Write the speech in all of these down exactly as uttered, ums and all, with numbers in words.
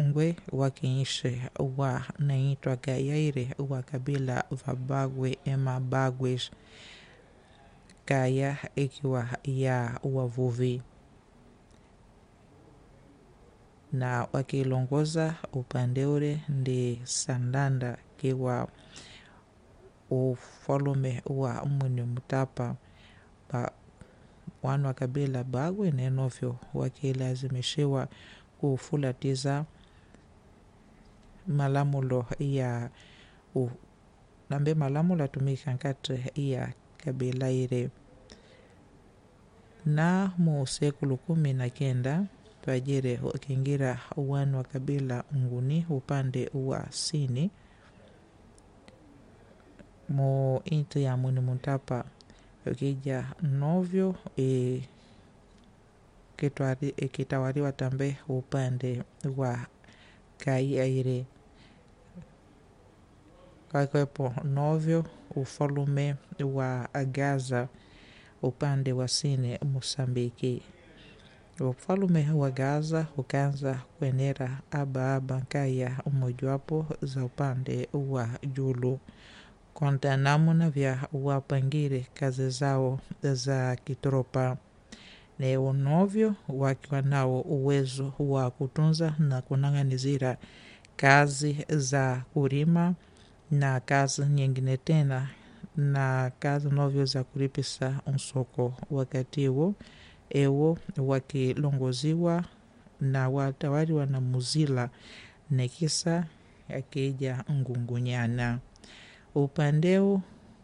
Pungwe wakiishi wa naitwa Gayaire wa kabila va Bagwe ema Bagwes, kaya ikiwa ya wavuvi, na wakilongoza upande ule ndi Sandanda kiwa ufalume wa Mwini Mutapa ba wanu wa kabila Bagwe nenovyo wakilazimishiwa kufulatiza malamulo ya u, nambe malamulo atumika nkati ya kabila ile. Na mu sekulu kumi na kenda twajire wakingira wanu wa kabila Nguni upande wa Sini mu inti ya Mwini Mutapa ukija novyo e, kitwari, e, kitawaliwa tambe upande wa Gayaire, kakwepo novyo ufalume wa Gaza upande wa Sini Mosambiki. Ufalume wa Gaza ukanza kwenera aba aba nkaya umojawapo za upande wa Julu konta namuna vya wapangire kazi zao za kitropa, ne unovyo wakiwa nao uwezo wa kutunza na kunang'anizira kazi za kurima na kazi nyingine tena, na kazi novyo za kuripisa unsoko wakati huo ewo wakilongoziwa na watawali wana Muzila nekisa akija Ngungunyana. Upandeu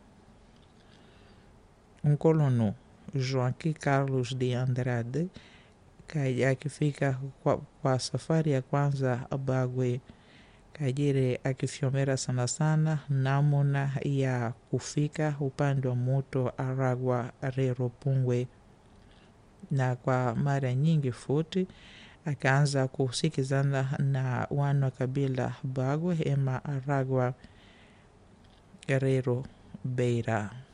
Nkolono Joaquim Carlos de Andrade kaja akifika kwa, kwa safari ya kwanza Bagwe, kajire akifyomera sana sana namuna ya kufika upande wa Muto Aragwa Rero Pungwe, na kwa mara nyingi futi akaanza kusikizana na wanu wa kabila Bagwe ema Aragwa Rero Beira.